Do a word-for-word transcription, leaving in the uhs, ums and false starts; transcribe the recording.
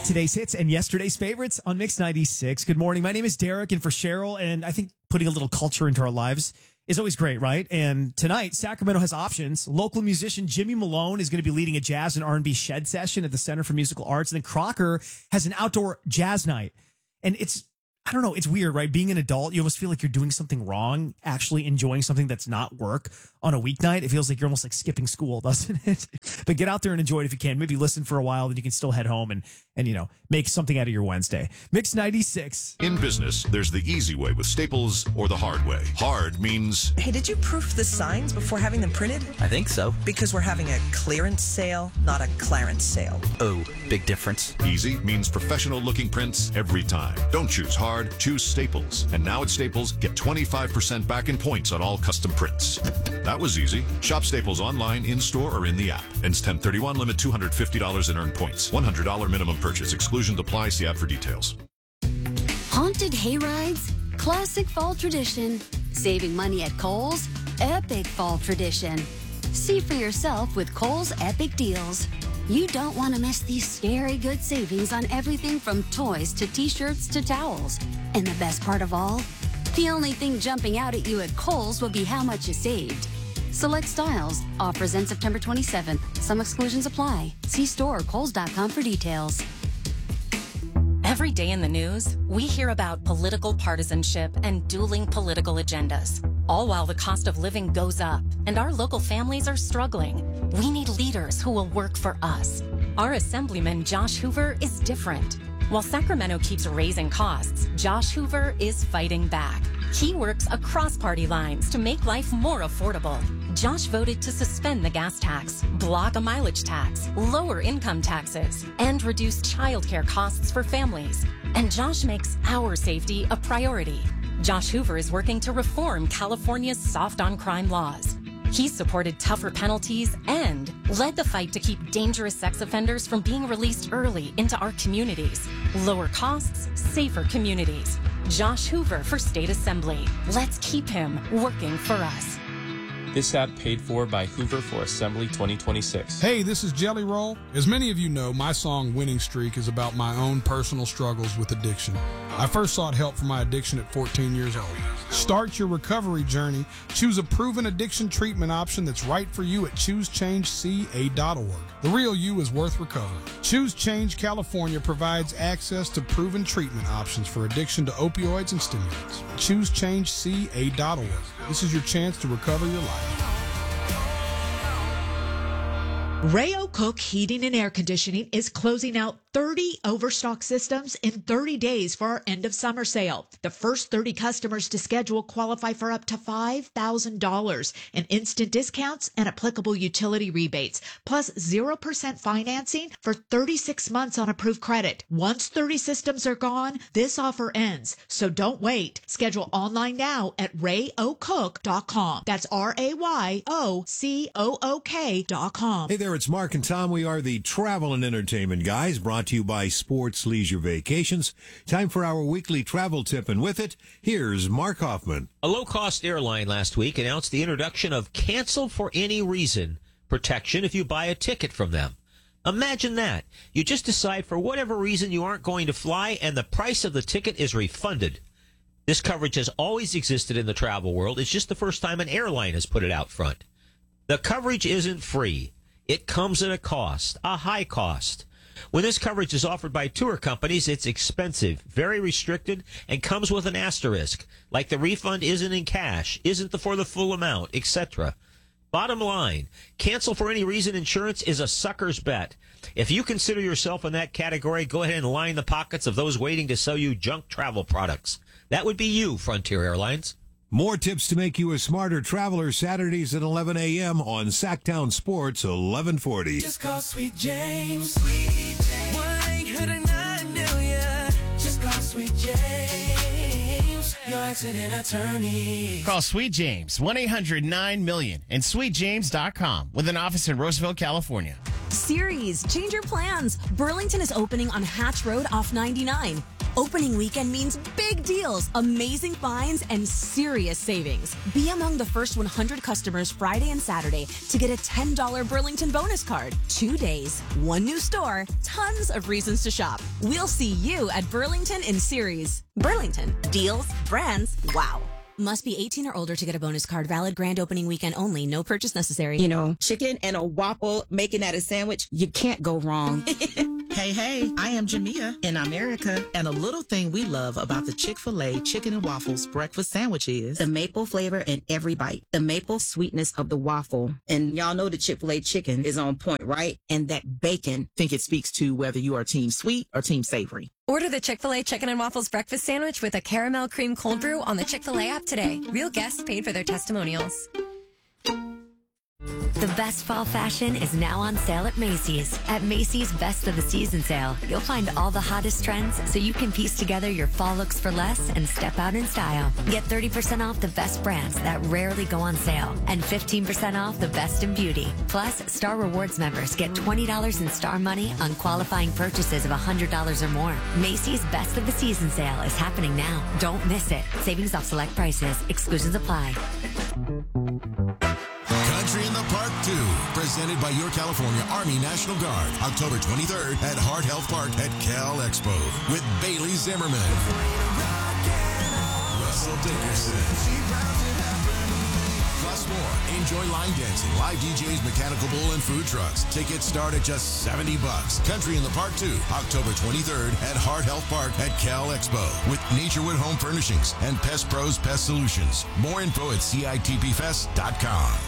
Today's hits and yesterday's favorites on Mix ninety-six. Good morning. My name is Derek, and for Cheryl, and I think putting a little culture into our lives is always great, right? And tonight, Sacramento has options. Local musician Jimmy Malone is going to be leading a jazz and R and B shed session at the Center for Musical Arts. And then Crocker has an outdoor jazz night. And it's, I don't know, it's weird, right? Being an adult, you almost feel like you're doing something wrong, actually enjoying something that's not work on a weeknight. It feels like you're almost like skipping school, doesn't it? But get out there and enjoy it if you can. Maybe listen for a while, then you can still head home and, and you know, make something out of your Wednesday. Mix ninety-six. In business, there's the easy way with Staples or the hard way. Hard means... Hey, did you proof the signs before having them printed? I think so. Because we're having a clearance sale, not a Clarence sale. Oh, big difference. Easy means professional-looking prints every time. Don't choose hard, choose Staples. And now at Staples, get twenty-five percent back in points on all custom prints. That was easy. Shop Staples online, in-store, or in the app. Ends ten thirty-one, limit two hundred fifty dollars in earned points. one hundred dollars minimum purchase. Exclusion applies. See app for details. Haunted hayrides, classic fall tradition. Saving money at Kohl's, epic fall tradition. See for yourself with Kohl's Epic Deals. You don't want to miss these scary good savings on everything from toys to t-shirts to towels. And the best part of all, the only thing jumping out at you at Kohl's will be how much you saved. Select styles. Offers end September twenty-seventh. Some exclusions apply. See store or kohls dot com for details. Every day in the news, we hear about political partisanship and dueling political agendas, all while the cost of living goes up and our local families are struggling. We need leaders who will work for us. Our Assemblyman Josh Hoover is different. While Sacramento keeps raising costs, Josh Hoover is fighting back. He works across party lines to make life more affordable. Josh voted to suspend the gas tax, block a mileage tax, lower income taxes, and reduce childcare costs for families. And Josh makes our safety a priority. Josh Hoover is working to reform California's soft on crime laws. He supported tougher penalties and led the fight to keep dangerous sex offenders from being released early into our communities. Lower costs, safer communities. Josh Hoover for State Assembly. Let's keep him working for us. This ad paid for by Hoover for Assembly twenty twenty-six. Hey, this is Jelly Roll. As many of you know, my song Winning Streak is about my own personal struggles with addiction. I first sought help for my addiction at fourteen years old. Start your recovery journey. Choose a proven addiction treatment option that's right for you at choose change c a dot org. The real you is worth recovering. Choose Change California provides access to proven treatment options for addiction to opioids and stimulants. choose change c a dot org. This is your chance to recover your life. Rayo Cook Heating and Air Conditioning is closing out thirty overstock systems in thirty days for our end of summer sale. The first thirty customers to schedule qualify for up to five thousand dollars in instant discounts and applicable utility rebates, plus zero percent financing for thirty-six months on approved credit. Once thirty systems are gone, this offer ends. So don't wait. Schedule online now at rayo cook dot com. That's R A Y O C O O K dot com. Hey there, it's Mark and Tom. We are the travel and entertainment guys, brought to you by Sports Leisure Vacations. Time for our weekly travel tip, and with it, here's Mark Hoffman. A low-cost airline last week announced the introduction of cancel for any reason protection if you buy a ticket from them. Imagine that. You just decide for whatever reason you aren't going to fly, and the price of the ticket is refunded. This coverage has always existed in the travel world. It's just the first time an airline has put it out front. The coverage isn't free. It comes at a cost, a high cost. When this coverage is offered by tour companies, it's expensive, very restricted, and comes with an asterisk, like the refund isn't in cash, isn't the, for the full amount, et cetera. Bottom line, cancel for any reason insurance is a sucker's bet. If you consider yourself in that category, go ahead and line the pockets of those waiting to sell you junk travel products. That would be you, Frontier Airlines. More tips to make you a smarter traveler Saturdays at eleven a.m. on Sacktown Sports eleven forty. Just call Sweet James. Sweet James. one eight hundred nine million. Just call Sweet James. Your accident attorney. Call Sweet James, one eight hundred nine million and sweet james dot com with an office in Roosevelt, California. Series, change your plans. Burlington is opening on Hatch Road off ninety-nine. Opening weekend means big deals, amazing finds, and serious savings. Be among the first one hundred customers Friday and Saturday to get a ten dollars Burlington bonus card. Two days, one new store, tons of reasons to shop. We'll see you at Burlington in Series. Burlington, deals, brands, wow. Must be eighteen or older to get a bonus card. Valid grand opening weekend only. No purchase necessary. You know, chicken and a waffle, making that a sandwich, you can't go wrong. Hey, hey, I am Jamia in America, and a little thing we love about the Chick-fil-A Chicken and Waffles breakfast sandwich is the maple flavor in every bite, the maple sweetness of the waffle. And y'all know the Chick-fil-A chicken is on point, right? And that bacon. Think it speaks to whether you are team sweet or team savory. Order the Chick-fil-A Chicken and Waffles breakfast sandwich with a caramel cream cold brew on the Chick-fil-A app today. Real guests paid for their testimonials. The best fall fashion is now on sale at Macy's. At Macy's Best of the Season sale, you'll find all the hottest trends so you can piece together your fall looks for less and step out in style. Get thirty percent off the best brands that rarely go on sale and fifteen percent off the best in beauty. Plus, Star Rewards members get twenty dollars in Star Money on qualifying purchases of one hundred dollars or more. Macy's Best of the Season sale is happening now. Don't miss it. Savings off select prices. Exclusions apply. Country in the Park two, presented by your California Army National Guard, October twenty-third at Hart Health Park at Cal Expo with Bailey Zimmerman, Russell Dickerson, plus more. Enjoy line dancing, live D Js, mechanical bull, and food trucks. Tickets start at just seventy bucks. Country in the Park two, October twenty-third at Hart Health Park at Cal Expo with Naturewood Home Furnishings and Pest Pros Pest Solutions. More info at C I T P fest dot com.